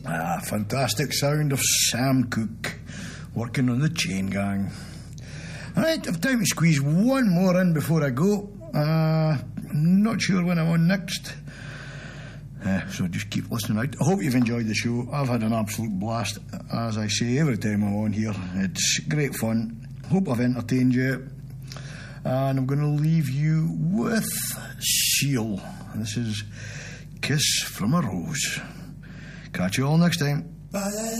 Fantastic sound of Sam Cooke working on the Chain Gang. Right, I've time to squeeze one more in before I go. Not sure when I'm on next. So just keep listening out. I hope you've enjoyed the show. I've had an absolute blast, as I say every time I'm on here. It's great fun. Hope I've entertained you. And I'm going to leave you with Seal. This is Kiss from a Rose. Catch you all next time. Bye.